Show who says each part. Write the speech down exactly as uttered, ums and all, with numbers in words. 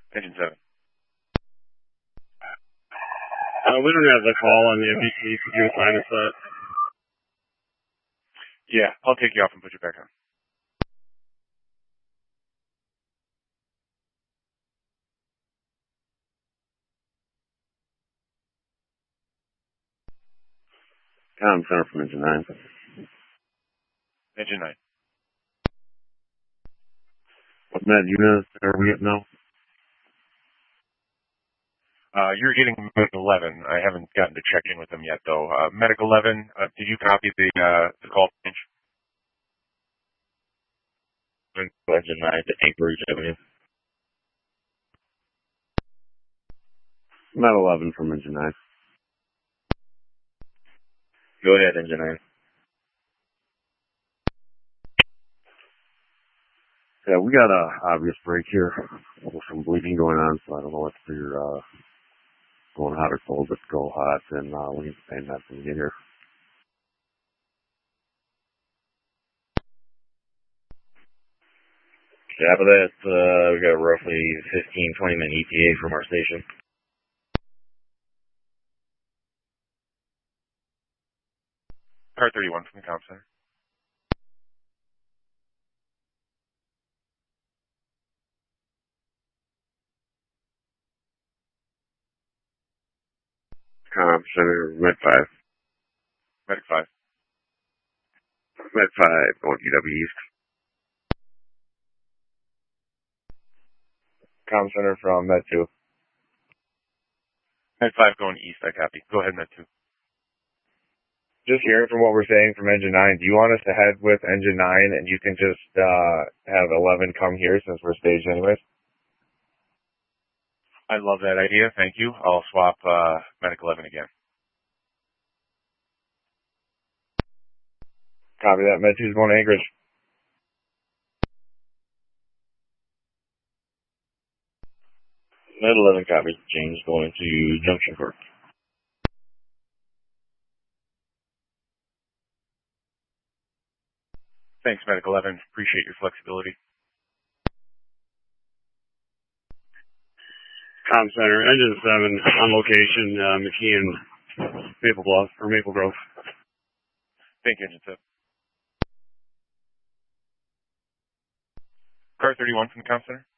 Speaker 1: Engine seven.
Speaker 2: Uh, we don't have the call on the M V C. Could you assign us that?
Speaker 1: Yeah, I'll take you off and put you back on.
Speaker 2: Com Center from Engine nine.
Speaker 1: Engine nine.
Speaker 2: What med units are we at now?
Speaker 1: Uh, you're getting Medic eleven. I haven't gotten to check in with them yet, though. Uh, Medic eleven, uh, did you copy the, uh, the call change?
Speaker 3: Engine nine to Anchorage Avenue.
Speaker 2: Med eleven from Engine nine.
Speaker 3: Go ahead, Engine nine.
Speaker 2: Yeah, we got a obvious break here with some bleeding going on, so I don't know what to figure, uh, going hot or cold, but go hot, and, uh, we need to pain that when we get here.
Speaker 3: After that, uh, we got roughly fifteen, twenty minute E T A from our station.
Speaker 1: Car thirty-one from the comm center.
Speaker 2: Com Center, Med five.
Speaker 1: Medic five.
Speaker 2: Med five, going D W East.
Speaker 3: Com Center from Med two.
Speaker 1: Med five going east, I copy. Go ahead, Med two.
Speaker 3: Just hearing from what we're saying from Engine nine, do you want us to head with Engine nine and you can just uh, have eleven come here since we're staged anyways?
Speaker 1: I love that idea. Thank you. I'll swap uh, Medic eleven again.
Speaker 3: Copy that. Med two is going to Anchorage. Med eleven copy. James going to Junction Park.
Speaker 1: Thanks, Medic eleven. Appreciate your flexibility.
Speaker 2: Com Center, Engine seven, on location, uh, McKean, Maple Bluff, or Maple Grove.
Speaker 1: Thank you, Engine seven. Car thirty-one from the comm center.